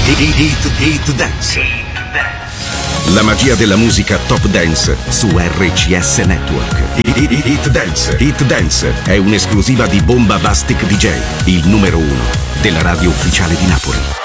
Hit Dance. La magia della musica Top Dance su RCS Network. Hit Dance. Hit Dance è un'esclusiva di Bomba Bastic DJ, il numero 1 della radio ufficiale di Napoli.